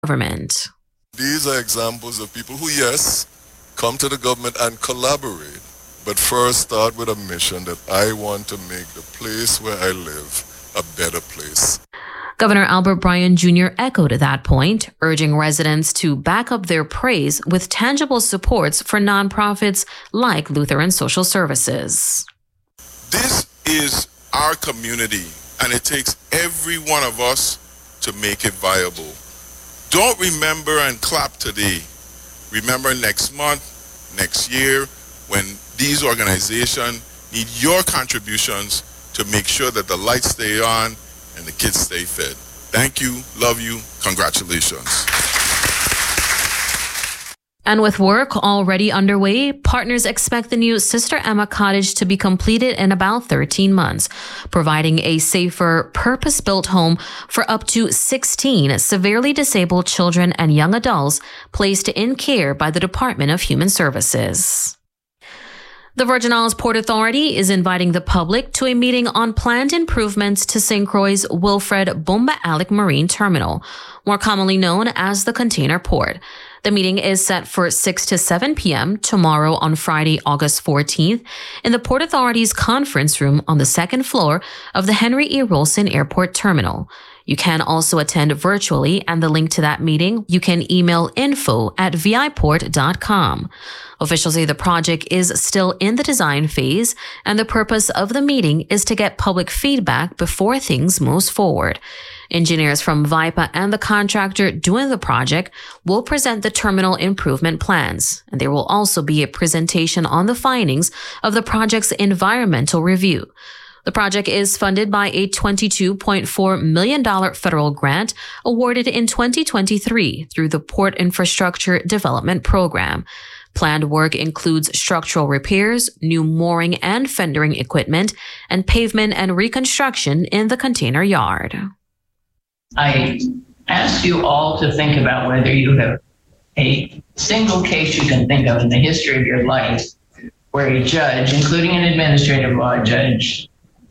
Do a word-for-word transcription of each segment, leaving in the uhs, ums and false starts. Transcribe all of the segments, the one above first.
government. These are examples of people who, yes, come to the government and collaborate, but first start with a mission that I want to make the place where I live a better place. Governor Albert Bryan Junior echoed that point, urging residents to back up their praise with tangible supports for nonprofits like Lutheran Social Services. This is our community, and it takes every one of us to make it viable. Don't remember and clap today. Remember next month, next year, when these organizations need your contributions to make sure that the lights stay on and the kids stay fed. Thank you, love you, congratulations. And with work already underway, partners expect the new Sister Emma Cottage to be completed in about thirteen months, providing a safer, purpose-built home for up to sixteen severely disabled children and young adults placed in care by the Department of Human Services. The Virgin Islands Port Authority is inviting the public to a meeting on planned improvements to Saint Croix's Wilfred Bumba Alec Marine Terminal, more commonly known as the Container Port. The meeting is set for six to seven p.m. tomorrow on Friday, August fourteenth, in the Port Authority's conference room on the second floor of the Henry E. Rolson Airport Terminal. You can also attend virtually, and the link to that meeting, you can email info at viport dot com. Officials say the project is still in the design phase, and the purpose of the meeting is to get public feedback before things move forward. Engineers from VIPA and the contractor doing the project will present the terminal improvement plans, and there will also be a presentation on the findings of the project's environmental review. The project is funded by a twenty-two point four million dollars federal grant awarded in twenty twenty-three through the Port Infrastructure Development Program. Planned work includes structural repairs, new mooring and fendering equipment, and pavement and reconstruction in the container yard. I ask you all to think about whether you have a single case you can think of in the history of your life where a judge, including an administrative law judge,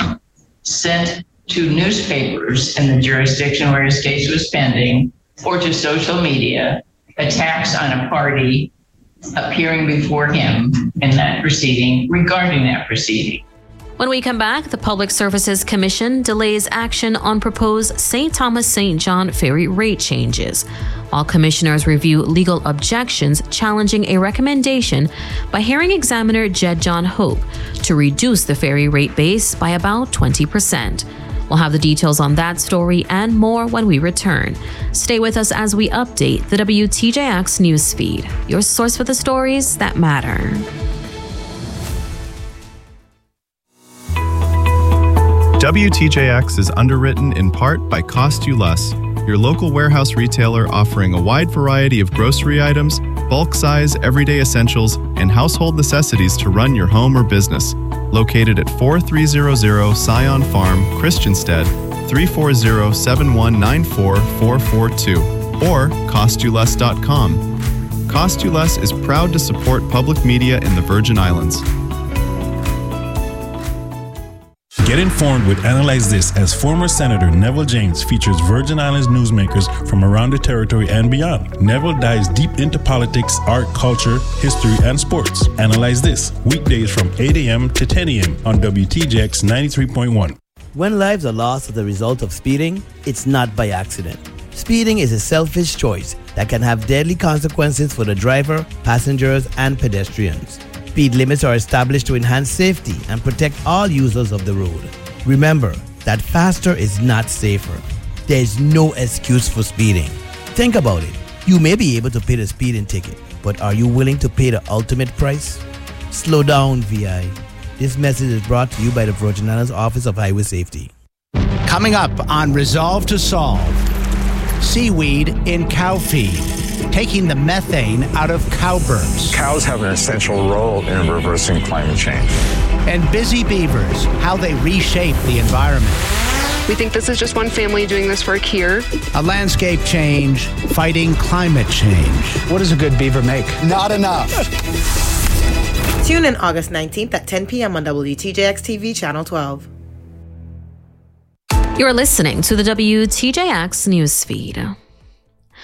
sent to newspapers in the jurisdiction where his case was pending or to social media attacks on a party appearing before him in that proceeding regarding that proceeding. When we come back, the Public Services Commission delays action on proposed Saint Thomas Saint John ferry rate changes, while commissioners review legal objections challenging a recommendation by hearing examiner Jed John Hope to reduce the ferry rate base by about twenty percent. We'll have the details on that story and more when we return. Stay with us as we update the W T J X newsfeed, your source for the stories that matter. W T J X is underwritten in part by Cost You Less, your local warehouse retailer offering a wide variety of grocery items, bulk size, everyday essentials, and household necessities to run your home or business. Located at forty-three hundred Scion Farm, Christiansted, three four zero, seven one nine four, four four two, or cost you less dot com. Cost You Less is proud to support public media in the Virgin Islands. Get informed with Analyze This, as former Senator Neville James features Virgin Islands newsmakers from around the territory and beyond. Neville dives deep into politics, art, culture, history, and sports. Analyze This, weekdays from eight a.m. to ten a.m. on W T J X ninety-three point one. When lives are lost as a result of speeding, it's not by accident. Speeding is a selfish choice that can have deadly consequences for the driver, passengers, and pedestrians. Speed limits are established to enhance safety and protect all users of the road. Remember that faster is not safer. There is no excuse for speeding. Think about it. You may be able to pay the speeding ticket, but are you willing to pay the ultimate price? Slow down, V I. This message is brought to you by the Virgin Islands Office of Highway Safety. Coming up on Resolve to Solve, seaweed in cow feed, taking the methane out of cow burps. Cows have an essential role in reversing climate change. And busy beavers, how they reshape the environment. We think this is just one family doing this work here. A landscape change, fighting climate change. What does a good beaver make? Not enough. Tune in August nineteenth at ten p.m. on W T J X T V Channel twelve. You're listening to the W T J X newsfeed.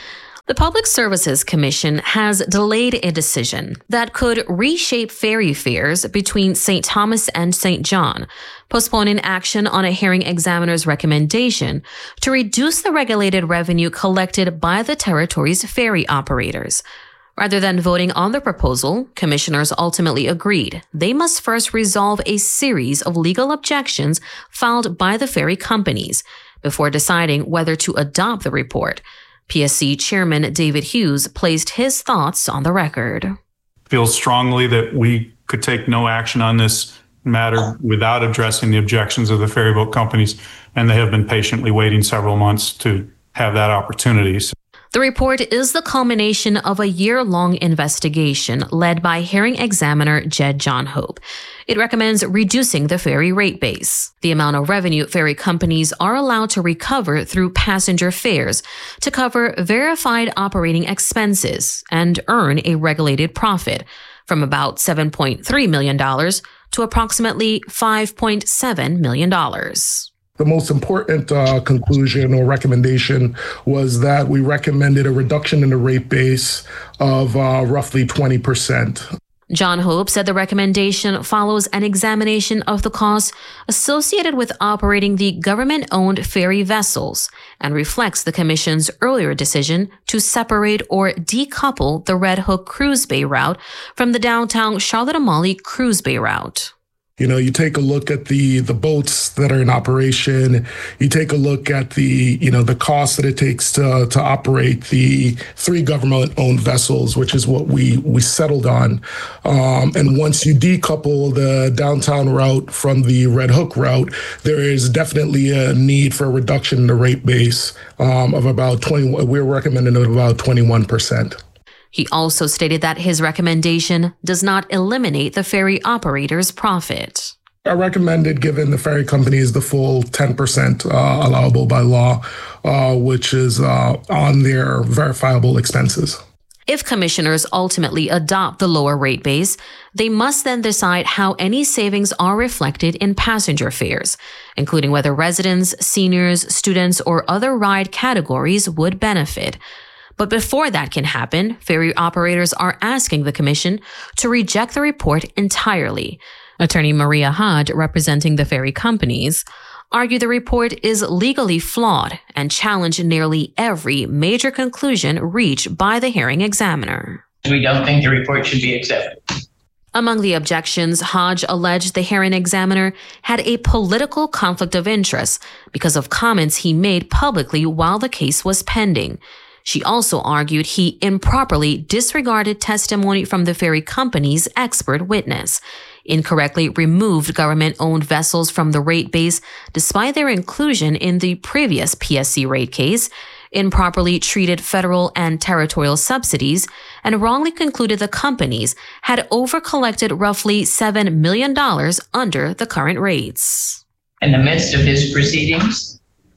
The Public Services Commission has delayed a decision that could reshape ferry fares between Saint Thomas and Saint John, postponing action on a hearing examiner's recommendation to reduce the regulated revenue collected by the territory's ferry operators. Rather than voting on the proposal, commissioners ultimately agreed they must first resolve a series of legal objections filed by the ferry companies before deciding whether to adopt the report. P S C Chairman David Hughes placed his thoughts on the record. Feel strongly that we could take no action on this matter without addressing the objections of the ferryboat companies, and they have been patiently waiting several months to have that opportunity. The report is the culmination of a year-long investigation led by hearing examiner Jed John Hope. It recommends reducing the ferry rate base, the amount of revenue ferry companies are allowed to recover through passenger fares, to cover verified operating expenses and earn a regulated profit, from about seven point three million dollars to approximately five point seven million dollars. The most important uh, conclusion or recommendation was that we recommended a reduction in the rate base of uh, roughly twenty percent. John Hope said the recommendation follows an examination of the costs associated with operating the government-owned ferry vessels and reflects the Commission's earlier decision to separate or decouple the Red Hook Cruise Bay route from the downtown Charlotte-Amalie Cruise Bay route. You know, you take a look at the the boats that are in operation. You take a look at the, you know, the cost that it takes to to operate the three government-owned vessels, which is what we we settled on. Um, and once you decouple the downtown route from the Red Hook route, there is definitely a need for a reduction in the rate base um, of about twenty. We're recommending about twenty-one percent. He also stated that his recommendation does not eliminate the ferry operator's profit. I recommended giving the ferry companies the full ten percent uh, allowable by law, uh, which is uh, on their verifiable expenses. If commissioners ultimately adopt the lower rate base, they must then decide how any savings are reflected in passenger fares, including whether residents, seniors, students, or other ride categories would benefit. But before that can happen, ferry operators are asking the Commission to reject the report entirely. Attorney Maria Hodge, representing the ferry companies, argued the report is legally flawed and challenged nearly every major conclusion reached by the hearing examiner. We don't think the report should be accepted. Among the objections, Hodge alleged the hearing examiner had a political conflict of interest because of comments he made publicly while the case was pending. She also argued he improperly disregarded testimony from the ferry company's expert witness, incorrectly removed government-owned vessels from the rate base despite their inclusion in the previous P S C rate case, improperly treated federal and territorial subsidies, and wrongly concluded the companies had over-collected roughly seven million dollars under the current rates. In the midst of his proceedings,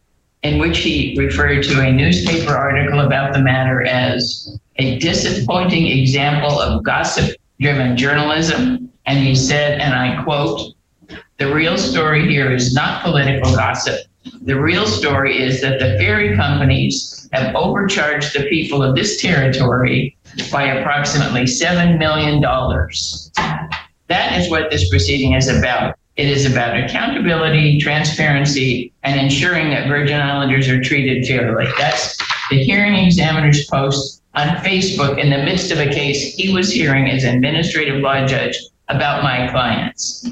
in which he referred to a newspaper article about the matter as a disappointing example of gossip-driven journalism. And he said, and I quote, "The real story here is not political gossip. The real story is that the ferry companies have overcharged the people of this territory by approximately seven million dollars. That is what this proceeding is about. It is about accountability, transparency, and ensuring that Virgin Islanders are treated fairly." That's the hearing examiner's post on Facebook in the midst of a case he was hearing as an administrative law judge about my clients.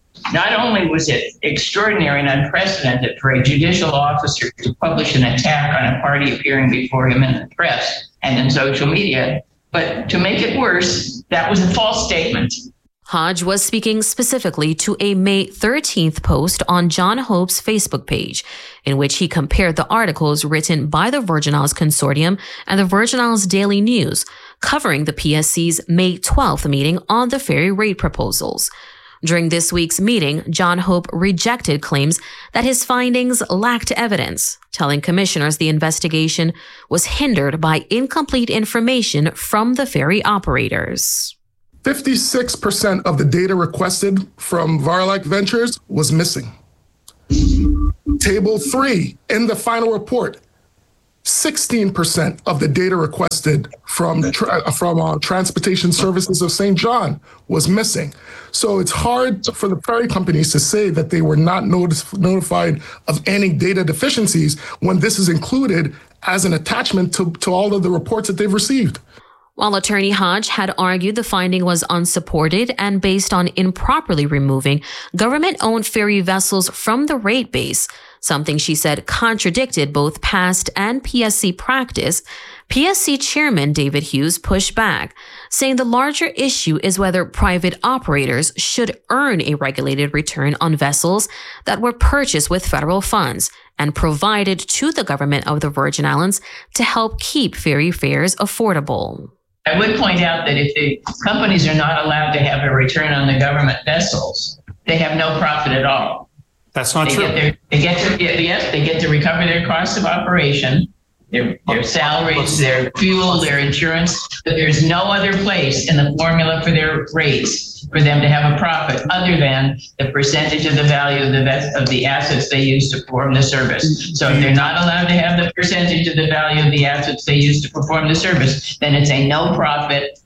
Not only was it extraordinary and unprecedented for a judicial officer to publish an attack on a party appearing before him in the press and in social media, but to make it worse, that was a false statement. Hodge was speaking specifically to a May thirteenth post on John Hope's Facebook page, in which he compared the articles written by the Virgin Isles Consortium and the Virgin Isles Daily News, covering the P S C's May twelfth meeting on the ferry rate proposals. During this week's meeting, John Hope rejected claims that his findings lacked evidence, telling commissioners the investigation was hindered by incomplete information from the ferry operators. fifty-six percent of the data requested from Varlac Ventures was missing. Table three in the final report, sixteen percent of the data requested from tra- from uh, Transportation Services of Saint John was missing. So it's hard for the ferry companies to say that they were not notice- notified of any data deficiencies when this is included as an attachment to, to all of the reports that they've received. While Attorney Hodge had argued the finding was unsupported and based on improperly removing government-owned ferry vessels from the rate base, something she said contradicted both past and P S C practice, P S C Chairman David Hughes pushed back, saying the larger issue is whether private operators should earn a regulated return on vessels that were purchased with federal funds and provided to the government of the Virgin Islands to help keep ferry fares affordable. I would point out that if the companies are not allowed to have a return on the government vessels, they have no profit at all. That's not they true. Get their, they get to yes, they get to recover their costs of operation, their their salaries, their fuel, their insurance. But there's no other place in the formula for their rates for them to have a profit other than the percentage of the value of the ves- of the assets they use to perform the service. So if they're not allowed to have the percentage of the value of the assets they use to perform the service, then it's a no profit,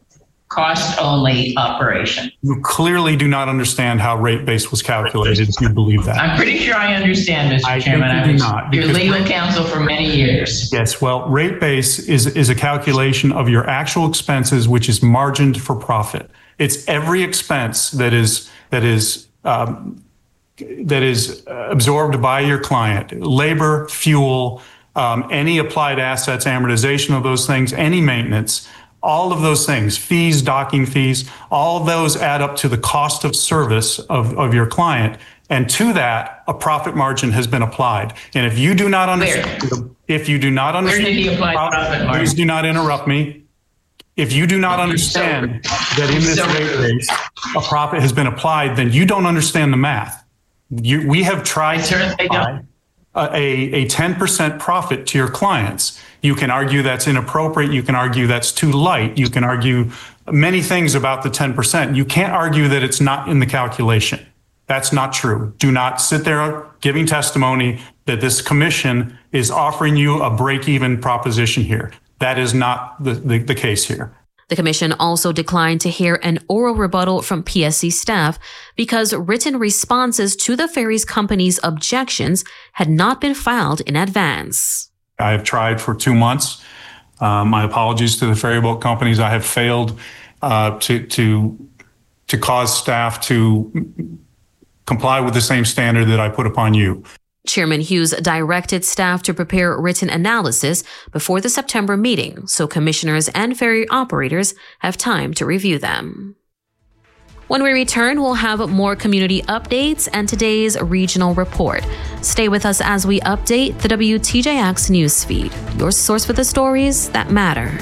cost-only operation. You clearly do not understand how rate base was calculated if you believe that. I'm pretty sure I understand, Mister I Chairman. think you I do was not, your because legal rate- counsel for many years. Yes, well, rate base is, is a calculation of your actual expenses, which is margined for profit. It's every expense that is that is um, that is absorbed by your client: labor, fuel, um, any applied assets, amortization of those things, any maintenance, all of those things, fees, docking fees, all of those add up to the cost of service of, of your client. And to that, a profit margin has been applied. And if you do not understand, Where? if you do not understand, Where did he apply profit margin? Please do not interrupt me. If you do not understand that in this rate base a profit has been applied, then you don't understand the math. You, we have tried to apply a, a ten percent profit to your clients. You can argue that's inappropriate. You can argue that's too light. You can argue many things about the ten percent. You can't argue that it's not in the calculation. That's not true. Do not sit there giving testimony that this commission is offering you a break-even proposition here. That is not the, the, the case here. The commission also declined to hear an oral rebuttal from P S C staff because written responses to the ferries company's objections had not been filed in advance. I have tried for two months. Um, my apologies to the ferry boat companies. I have failed uh, to to to cause staff to comply with the same standard that I put upon you. Chairman Hughes directed staff to prepare written analysis before the September meeting, so commissioners and ferry operators have time to review them. When we return, we'll have more community updates and today's regional report. Stay with us as we update the W T J X newsfeed, your source for the stories that matter.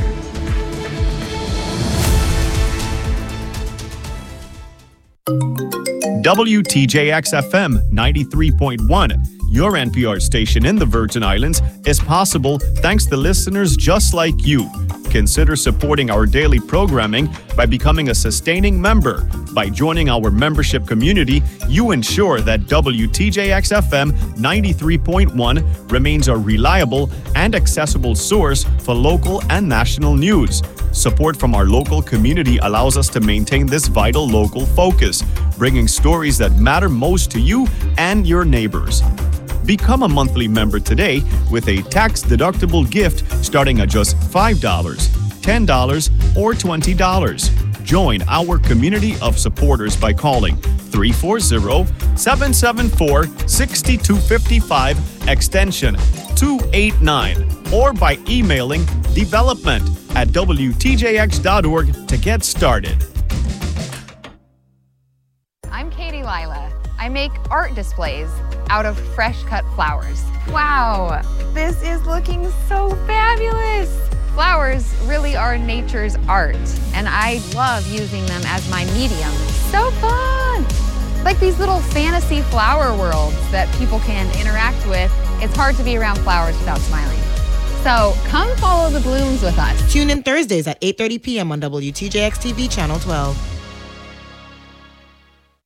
W T J X F M ninety-three point one, your N P R station in the Virgin Islands, is possible thanks to listeners just like you. Consider supporting our daily programming by becoming a sustaining member. By joining our membership community, you ensure that W T J X F M ninety-three point one remains a reliable and accessible source for local and national news. Support from our local community allows us to maintain this vital local focus, bringing stories that matter most to you and your neighbors. Become a monthly member today with a tax-deductible gift starting at just five dollars, ten dollars, or twenty dollars. Join our community of supporters by calling three four zero, seven seven four, six two five five, extension two eight nine, or by emailing development at W T J X dot org to get started. I'm Katie Lila. I make art displays out of fresh cut flowers. Wow, this is looking so fabulous. Flowers really are nature's art, and I love using them as my medium. So fun! Like these little fantasy flower worlds that people can interact with. It's hard to be around flowers without smiling. So come follow the blooms with us. Tune in Thursdays at eight thirty p.m. on W T J X T V Channel twelve.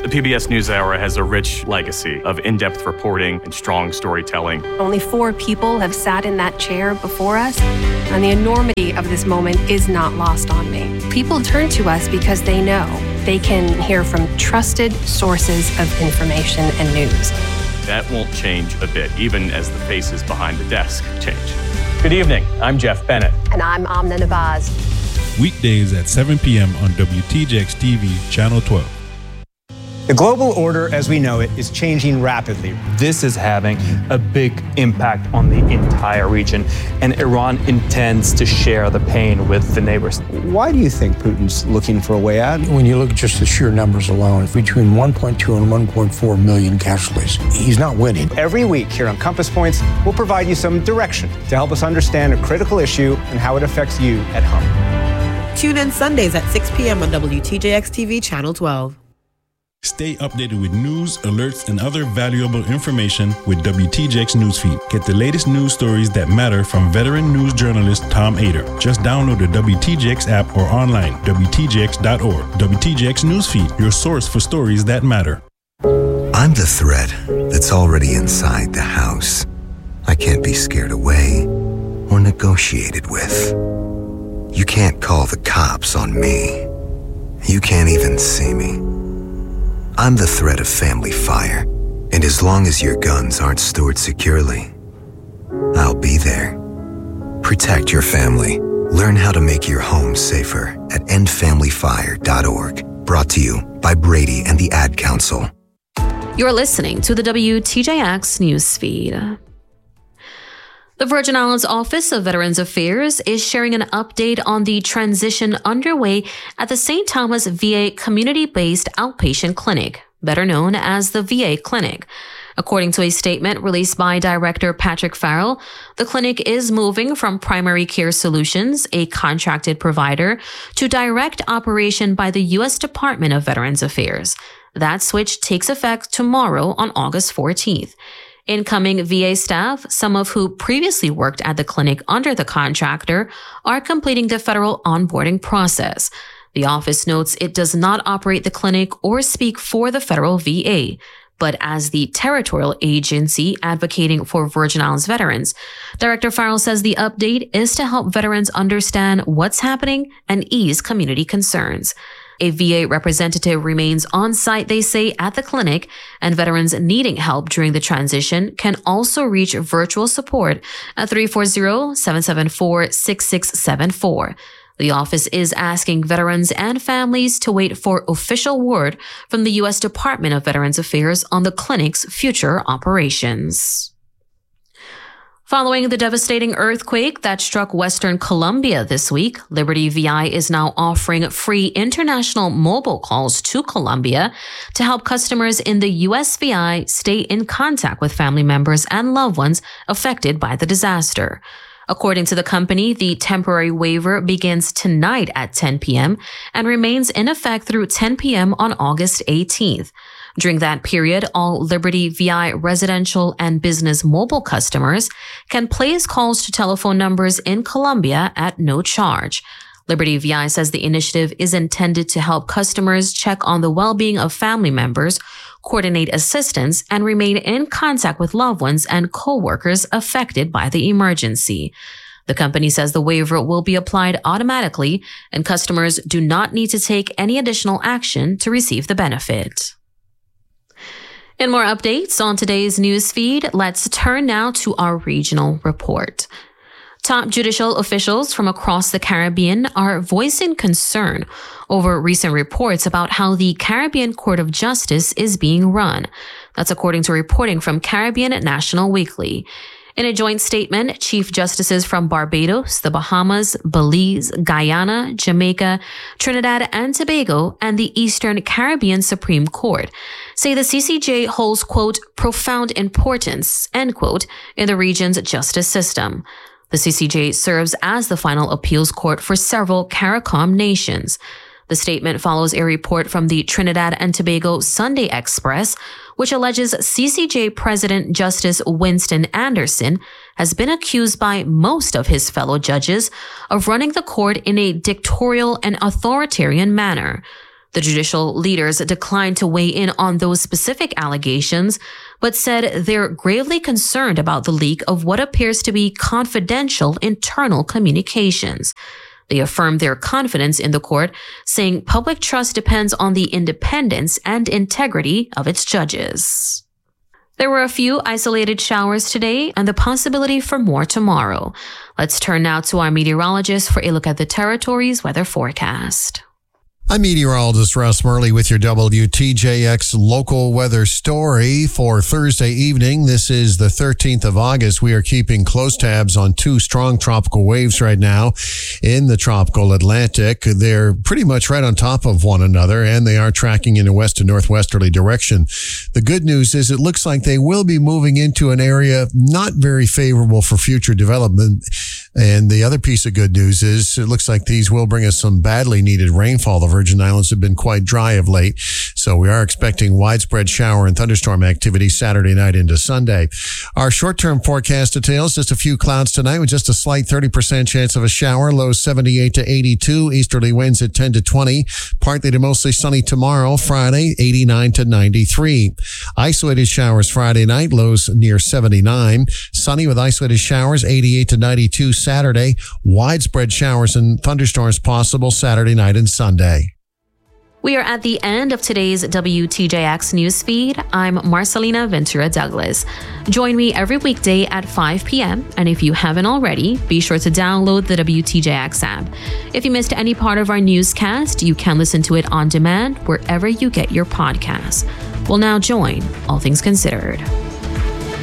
The P B S NewsHour has a rich legacy of in-depth reporting and strong storytelling. Only four people have sat in that chair before us, and the enormity of this moment is not lost on me. People turn to us because they know they can hear from trusted sources of information and news. That won't change a bit, even as the faces behind the desk change. Good evening. I'm Jeff Bennett. And I'm Amna Nabaz. Weekdays at seven p.m. on W T J X T V, Channel twelve. The global order as we know it is changing rapidly. This is having a big impact on the entire region, and Iran intends to share the pain with the neighbors. Why do you think Putin's looking for a way out? When you look at just the sheer numbers alone, between one point two and one point four million casualties, he's not winning. Every week here on Compass Points, we'll provide you some direction to help us understand a critical issue and how it affects you at home. Tune in Sundays at six p.m. on W T J X T V, Channel twelve. Stay updated with news, alerts, and other valuable information with W T J X Newsfeed. Get the latest news stories that matter from veteran news journalist Tom Ader. Just download the W T J X app or online, W T J X dot org. W T J X Newsfeed, your source for stories that matter. I'm the threat that's already inside the house. I can't be scared away or negotiated with. You can't call the cops on me. You can't even see me. I'm the threat of family fire, and as long as your guns aren't stored securely, I'll be there. Protect your family. Learn how to make your home safer at end family fire dot org. Brought to you by Brady and the Ad Council. You're listening to the W T J X News Feed. The Virgin Islands Office of Veterans Affairs is sharing an update on the transition underway at the Saint Thomas V A community-based outpatient clinic, better known as the V A Clinic. According to a statement released by Director Patrick Farrell, the clinic is moving from Primary Care Solutions, a contracted provider, to direct operation by the U S Department of Veterans Affairs. That switch takes effect tomorrow on August fourteenth. Incoming V A staff, some of who previously worked at the clinic under the contractor, are completing the federal onboarding process. The office notes it does not operate the clinic or speak for the federal V A, but as the territorial agency advocating for Virgin Islands veterans, Director Farrell says the update is to help veterans understand what's happening and ease community concerns. A V A representative remains on site, they say, at the clinic, and veterans needing help during the transition can also reach virtual support at three four zero, seven seven four, six six seven four. The office is asking veterans and families to wait for official word from the U S Department of Veterans Affairs on the clinic's future operations. Following the devastating earthquake that struck Western Colombia this week, Liberty V I is now offering free international mobile calls to Colombia to help customers in the U S V I stay in contact with family members and loved ones affected by the disaster. According to the company, the temporary waiver begins tonight at ten p.m. and remains in effect through ten p.m. on August eighteenth. During that period, all Liberty V I residential and business mobile customers can place calls to telephone numbers in Colombia at no charge. Liberty V I says the initiative is intended to help customers check on the well-being of family members, coordinate assistance, and remain in contact with loved ones and co-workers affected by the emergency. The company says the waiver will be applied automatically, and customers do not need to take any additional action to receive the benefit. In more updates on today's news feed, let's turn now to our regional report. Top judicial officials from across the Caribbean are voicing concern over recent reports about how the Caribbean Court of Justice is being run. That's according to reporting from Caribbean National Weekly. In a joint statement, Chief Justices from Barbados, the Bahamas, Belize, Guyana, Jamaica, Trinidad and Tobago, and the Eastern Caribbean Supreme Court say the C C J holds, quote, profound importance, end quote, in the region's justice system. The C C J serves as the final appeals court for several CARICOM nations. The statement follows a report from the Trinidad and Tobago Sunday Express, which alleges C C J President Justice Winston Anderson has been accused by most of his fellow judges of running the court in a dictatorial and authoritarian manner. The judicial leaders declined to weigh in on those specific allegations, but said they're gravely concerned about the leak of what appears to be confidential internal communications. They affirmed their confidence in the court, saying public trust depends on the independence and integrity of its judges. There were a few isolated showers today and the possibility for more tomorrow. Let's turn now to our meteorologist for a look at the territory's weather forecast. I'm meteorologist Russ Murley with your W T J X local weather story for Thursday evening. This is the thirteenth of August. We are keeping close tabs on two strong tropical waves right now in the tropical Atlantic. They're pretty much right on top of one another, and they are tracking in a west to northwesterly direction. The good news is it looks like they will be moving into an area not very favorable for future development. And the other piece of good news is it looks like these will bring us some badly needed rainfall. The Virgin Islands have been quite dry of late, so we are expecting widespread shower and thunderstorm activity Saturday night into Sunday. Our short-term forecast details, just a few clouds tonight with just a slight thirty percent chance of a shower, lows seventy-eight to eighty-two, easterly winds at ten to twenty, partly to mostly sunny tomorrow, Friday, eighty-nine to ninety-three. Isolated showers Friday night, lows near seventy-nine, sunny with isolated showers, eighty-eight to ninety-two Saturday, widespread showers and thunderstorms possible Saturday night and Sunday. We are at the end of today's W T J X newsfeed. I'm Marcelina Ventura Douglas. Join me every weekday at five p.m. And if you haven't already, be sure to download the W T J X app. If you missed any part of our newscast, you can listen to it on demand wherever you get your podcasts. We'll now join All Things Considered.